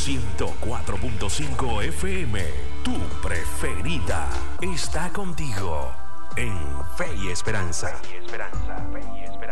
104.5 FM, tu preferida, está contigo en Fe y Esperanza.